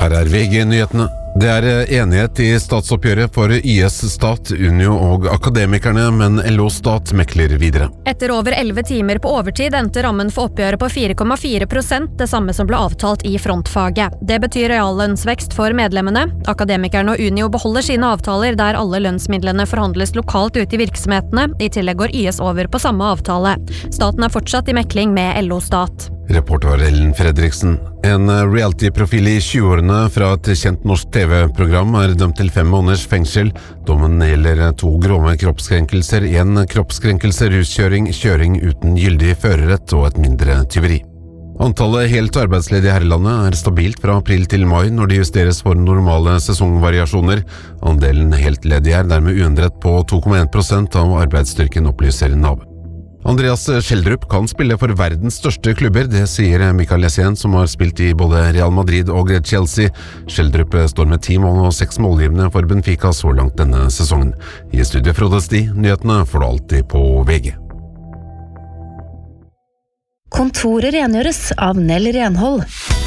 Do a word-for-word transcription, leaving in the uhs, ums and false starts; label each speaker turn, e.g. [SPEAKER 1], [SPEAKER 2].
[SPEAKER 1] Her er V G-nyhetene. Det er enighet i statsoppgjøret for Y S Stat, Unio og Akademikerne, men L O Stat mekler videre.
[SPEAKER 2] Etter over elleve timer på overtid endte rammen for oppgjøret på fire komma fire prosent, det samme som ble avtalt i frontfaget. Det betyr reallønnsvekst for medlemmene. Akademikerne og Unio beholder sine avtaler der alle lønnsmidlene forhandles lokalt ute i virksomhetene. I tillegg går Y S over på samme avtale. Staten er fortsatt i mekling med L O Stat.
[SPEAKER 1] Reporter var Ellen Fredriksen. En reality-profil i tjueårene fra et kjent norsk T V-program er dømt til fem måneders fengsel. Dommen gjelder to grove kroppskrenkelser, en kroppskrenkelse, ruskjøring, kjøring uten gyldig førerrett og et mindre tyveri. Antallet helt arbeidsledige her i landet er stabilt fra april til mai når det justeres for normale sesongvariasjoner. Andelen helt ledige er dermed uendret på to komma en prosent av arbeidsstyrken, opplyser Nav. Andreas Schjelderup kan spille for verdens største klubber, det sier Mikael Essien, som har spilt i både Real Madrid og Chelsea. Schjelderup står med ti mål og seks målgivende for Benfica så langt denne sesongen. I studio Frode Sti, nyhetene får du alltid på V G.
[SPEAKER 3] Kontoret rengjøres av Nell Renhold.